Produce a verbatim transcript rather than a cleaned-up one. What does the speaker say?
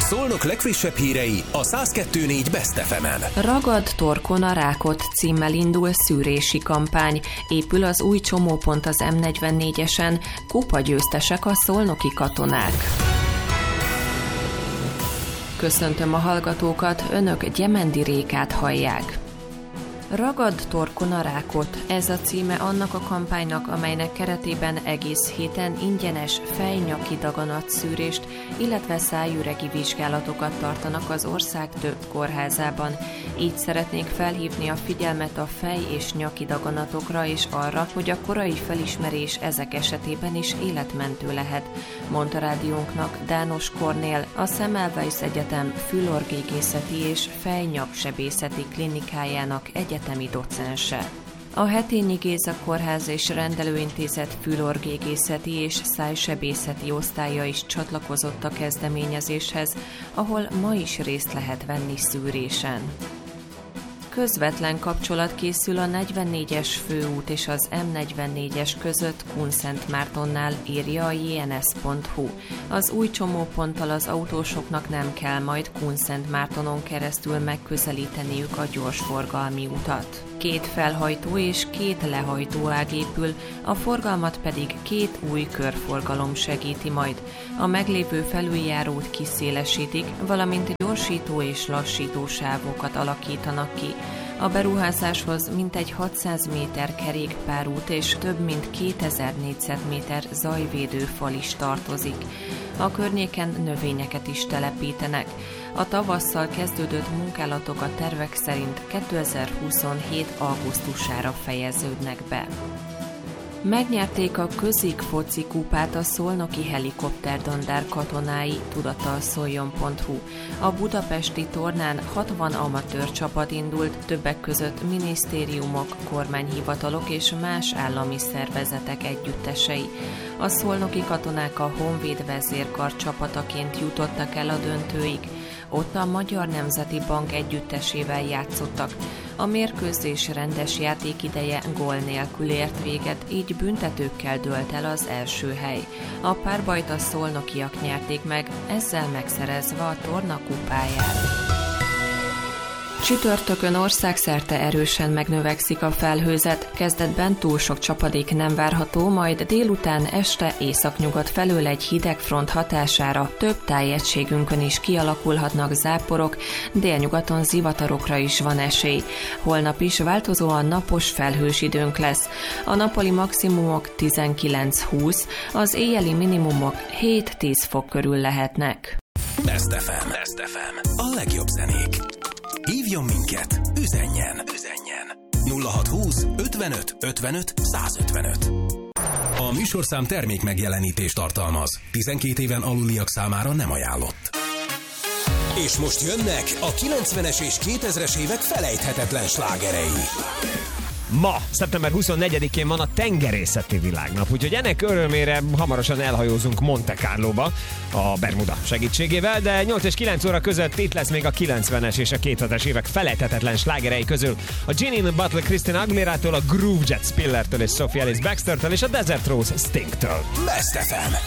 Szolnok legfrissebb hírei a száz kettő négy Best ef emen. Ragad torkon a rákot címmel indul szűrési kampány. Épül az új csomópont az em negyvennégyesen. Kupagyőztesek a szolnoki katonák. Köszöntöm a hallgatókat, önök Gyemendi Rékát hallják. Ragad torkon a rákot, ez a címe annak a kampánynak, amelynek keretében egész héten ingyenes fej-nyaki daganatszűrést, illetve szájüregi vizsgálatokat tartanak az ország több kórházában. Így szeretnék felhívni a figyelmet a fej- és nyaki daganatokra és arra, hogy a korai felismerés ezek esetében is életmentő lehet, mondta rádiónknak Dános Kornél, a Semmelweis Egyetem fülorgégészeti és fejnyaksebészeti klinikájának egyetemi docense. A Hetényi Géza Kórház és Rendelőintézet fülorgégészeti és szájsebészeti osztálya is csatlakozott a kezdeményezéshez, ahol ma is részt lehet venni szűrésen. Közvetlen kapcsolat készül a negyvennégyes főút és az em negyvennégyes között Kunszentmártonnál, írja a jé en es pont hú. Az új csomóponttal az autósoknak nem kell majd Kunszentmártonon keresztül megközelíteniük a gyorsforgalmi utat. Két felhajtó és két lehajtó ág épül, a forgalmat pedig két új körforgalom segíti majd. A meglévő felüljárót kiszélesítik, valamint gyorsító és lassító sávokat alakítanak ki. A beruházáshoz mintegy hatszáz méter kerékpárút és több mint kétezer négyzetméter zajvédő fal is tartozik. A környéken növényeket is telepítenek. A tavasszal kezdődött munkálatok a tervek szerint kétezer-huszonhét augusztusára fejeződnek be. Megnyerték a Közik foci kupát a szolnoki helikopterdandár katonái, tudata a szoljon pont hú. A budapesti tornán hatvan amatőr csapat indult, többek között minisztériumok, kormányhivatalok és más állami szervezetek együttesei. A szolnoki katonák a Honvéd vezérkar csapataként jutottak el a döntőig. Ott a Magyar Nemzeti Bank együttesével játszottak. A mérkőzés rendes játékideje gól nélkül ért véget, így büntetőkkel dőlt el az első hely. A párbajt a szolnokiak nyerték meg, ezzel megszerezve a torna kupáját. Csütörtökön országszerte erősen megnövekszik a felhőzet, kezdetben túl sok csapadék nem várható, majd délután este északnyugat felől egy hideg front hatására több tájegységünkön is kialakulhatnak záporok, délnyugaton zivatarokra is van esély. Holnap is változóan napos felhős időnk lesz. A nappali maximumok tizenkilenc-húsz, az éjjeli minimumok hét-tíz fok körül lehetnek. Best ef em. Best ef em. A legjobb zenék. Hívjon minket, üzenjen, üzenjen. nulla hatszázhúsz ötvenöt ötvenöt százötvenöt. A műsorszám termék megjelenítést tartalmaz. tizenkét éven aluliak számára nem ajánlott. És most jönnek a kilencvenes és kétezres évek felejthetetlen slágerei. Ma, szeptember huszonnegyedikén van a tengerészeti világnap, úgyhogy ennek örömére hamarosan elhajózunk Monte Carloba a Bermuda segítségével, de nyolc és kilenc óra között itt lesz még a kilencvenes és a kétezres évek felejthetetlen slágerei közül a Ginny Butler Christina Aguilera-tól, a Groove Jet Spillertől és Sophie Ellis Baxtertől és a Desert Rose Stingtől. Best ef em.